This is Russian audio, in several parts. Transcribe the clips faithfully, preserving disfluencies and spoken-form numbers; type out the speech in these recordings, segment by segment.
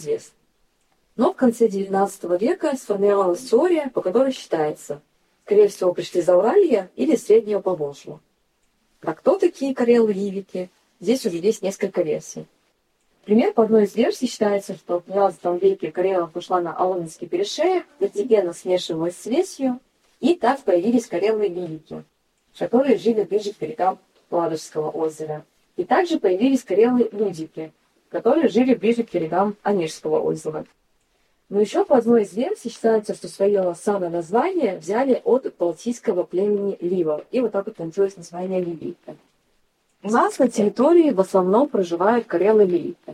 известно. Но в конце девятнадцатого века сформировалась теория, по которой считается, скорее всего, пришли из Зауралья или Среднего Поволжья. А кто такие карелы-ливики? Здесь уже есть несколько версий. Например, по одной из версий считается, что в двенадцатом веке Карела пошла на Аланинский перешеек, постепенно смешивалась с Весью, и так появились карелы-ливики, которые жили ближе к берегам Ладожского озера. И также появились карелы-людики, которые жили ближе к берегам Онежского озера. Но еще по одной из версий считается, что свое самое название взяли от балтийского племени ливов. И вот так вот получилось название ливийка. У нас на территории в основном проживают карелы-ливийцы.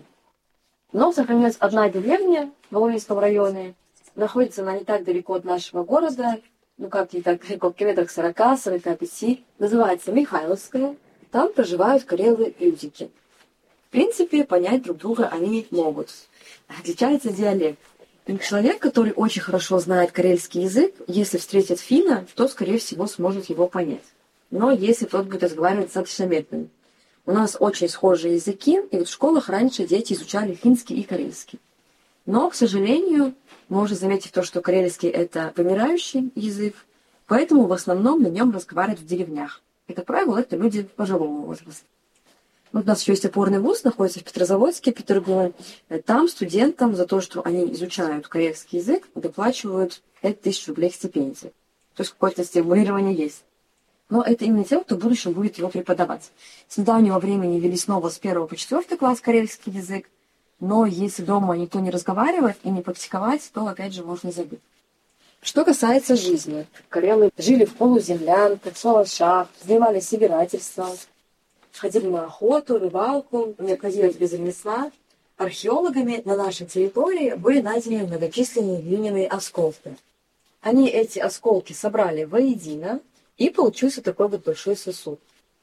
Но сохранилась одна деревня в Волынском районе. Находится она не так далеко от нашего города, ну как не так далеко, в километрах сорока-сорока пяти. Называется Михайловская. Там проживают карелы-людики. В принципе, понять друг друга они могут. Отличается диалект. И человек, который очень хорошо знает карельский язык, если встретит финна, то, скорее всего, сможет его понять. Но если тот будет разговаривать достаточно медленно. У нас очень схожие языки, и вот в школах раньше дети изучали финский и карельский. Но, к сожалению, можно заметить то, что карельский – это вымирающий язык, поэтому в основном на нем разговаривают в деревнях. И, как правило, это люди пожилого возраста. Вот у нас еще есть опорный вуз, находится в Петрозаводске, Петергофе. Там студентам за то, что они изучают карельский язык, доплачивают пять тысяч рублей стипендии. То есть какое-то стимулирование есть. Но это именно тем, кто в будущем будет его преподавать. С недавнего времени ввели снова с первого по четвертый класс карельский язык, но если дома никто не разговаривает и не практиковать, то опять же можно забыть. Что касается жизни. Карелы жили в полуземлянках, в шалашах, занимались собирательством, ходили на охоту, рыбалку, не обходились без ремесла. Археологами на нашей территории были найдены многочисленные глиняные осколки. Они эти осколки собрали воедино, и получился такой вот большой сосуд.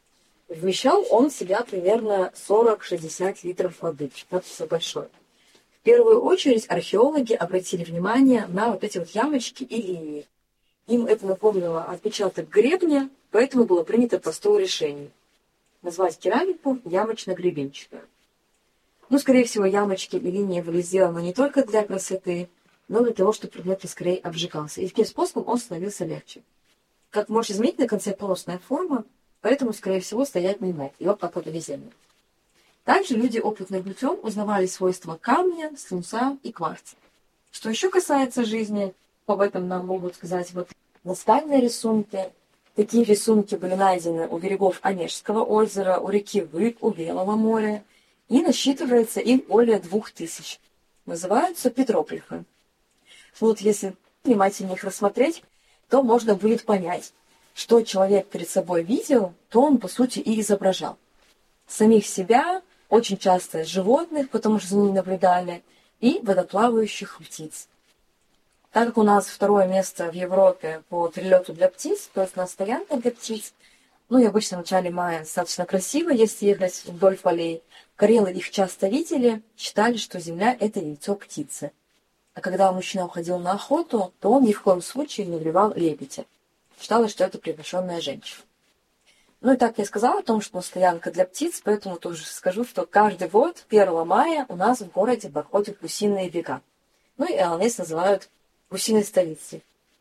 Вмещал он в себя примерно сорок-шестьдесят литров воды. Достаточно большой. В первую очередь археологи обратили внимание на вот эти вот ямочки и линии. Им это напомнило отпечаток гребня, поэтому было принято простое решение назвать керамику ямочно-гребенчатую. Ну, скорее всего, ямочки и линии были сделаны не только для красоты, но и для того, чтобы предмет поскорее обжигался. И таким способом он становился легче. Как можете заметить, на конце полосная форма, поэтому, скорее всего, стоять не мог. Его покладывали землю. Также люди опытным путем узнавали свойства камня, слюнца и кварца. Что еще касается жизни, об этом нам могут сказать вот наскальные рисунки. Такие рисунки были найдены у берегов Онежского озера, у реки Вык, у Белого моря. И насчитывается их более двух тысяч. Называются петроглифы. Вот если внимательнее их рассмотреть, то можно будет понять, что человек перед собой видел, то он, по сути, и изображал. Самих себя, очень часто животных, потому что за ними наблюдали, и водоплавающих птиц. Так как у нас второе место в Европе по прилету для птиц, то есть у нас стоянка для птиц, ну и обычно в начале мая достаточно красиво, если ехать вдоль полей. Карелы их часто видели, считали, что земля – это яйцо птицы. А когда мужчина уходил на охоту, то он ни в коем случае не убивал лебедя. Считалось, что это приглашенная женщина. Ну и так я сказала о том, что стоянка для птиц, поэтому тоже скажу, что каждый год первого мая у нас в городе проходят гусиные бега. Ну и Аланес называют гусиной столицей.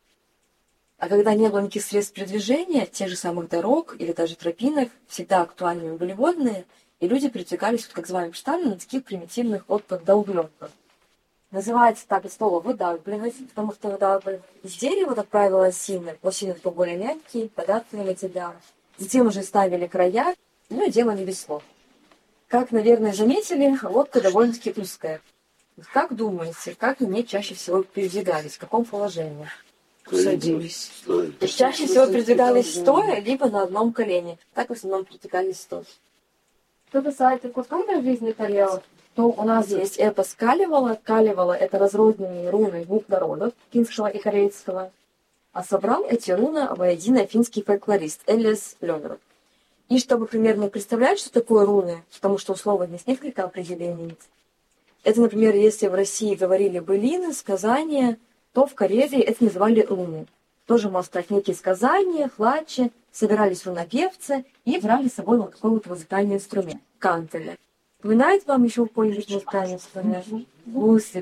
А когда не было никаких средств передвижения, тех же самых дорог или даже тропинок, всегда актуальными были водные, и люди передвигались, вот, как званым штаммом, на таких примитивных лодках долбленках. Называется так и слово «выдавливать», потому что выдавливать из дерева, как правило, осины, осины более мягкие, податливые материалы. Затем уже ставили края, ну и делали весло. Как, наверное, заметили, лодка довольно-таки узкая. Как думаете, как они чаще всего передвигались, в каком положении? Садились. Чаще всего передвигались стоя, либо на одном колене. Так в основном передвигались стоя. Что касается культурной жизни карелов, то у нас есть эпос Калевала. Калевала – это разрозненные руны двух народов, финского и карельского. А собрал эти руны воедино финский фольклорист Элиас Лёнеров. И чтобы примерно представлять, что такое руны, потому что у слова есть несколько определений. Это, например, если в России говорили былины, сказания, то в Карелии это называли руны. Тоже можно стать некие сказания, хлачи, собирались рунопевцы и брали с собой вот такой вот музыкальный инструмент – кантеля. Напоминает вам еще какой-нибудь музыкальный инструмент? гуси,